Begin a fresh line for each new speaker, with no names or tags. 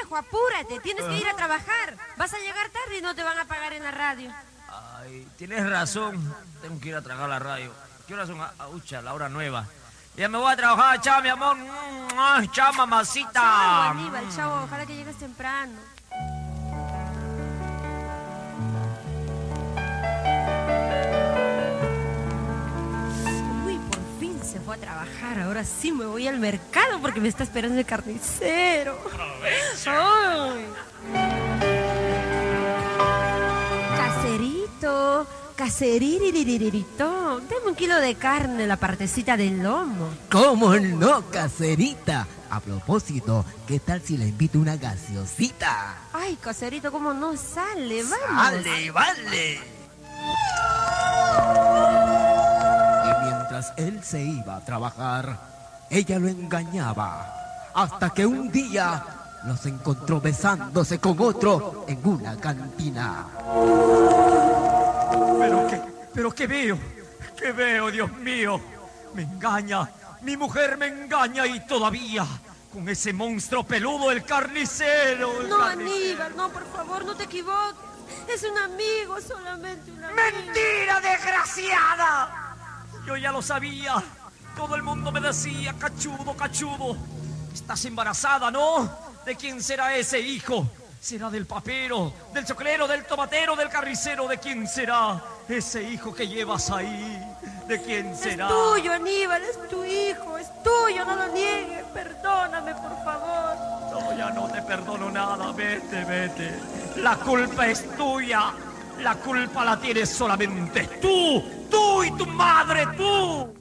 viejo, apúrate, tienes que ir a trabajar. Vas a llegar tarde y no te van a pagar en la radio.
Ay, tienes razón. Tengo que ir a trabajar la radio. ¿Qué hora son? Ucha, la hora nueva. Ya me voy a trabajar, chao, mi amor. Chao, mamacita.
Chao, Aníbal, chao. Ojalá que llegues temprano. Uy, por fin se fue a trabajar. Ahora sí me voy al mercado porque me está esperando el carnicero. ¡Ay! Caserito, caseriririririto, dame 1 kilo de carne, la partecita del lomo.
¿Cómo no, caserita? A propósito, ¿qué tal si le invito una gaseosita?
Ay, caserito, ¿cómo no sale? Vamos.
Vale. Y mientras él se iba a trabajar, ella lo engañaba. Hasta que un día los encontró besándose con otro en una cantina.
¿Pero qué veo? ¿Qué veo, Dios mío? Me engaña, mi mujer me engaña y todavía con ese monstruo peludo, el carnicero.
No, Aníbal, no, por favor, no te equivoques. Es un amigo, solamente un amigo.
¡Mentira, desgraciada! Yo ya lo sabía. Todo el mundo me decía, cachudo. Estás embarazada, ¿no? ¿De quién será ese hijo? ¿Será del papero, del choclero, del tomatero, del carnicero? ¿De quién será ese hijo que llevas ahí? ¿De quién será?
Es tuyo, Aníbal, es tu hijo, es tuyo, no lo niegues. Perdóname, por favor.
No, ya no te perdono nada, vete. La culpa es tuya. La culpa la tienes solamente tú y tu madre, tú.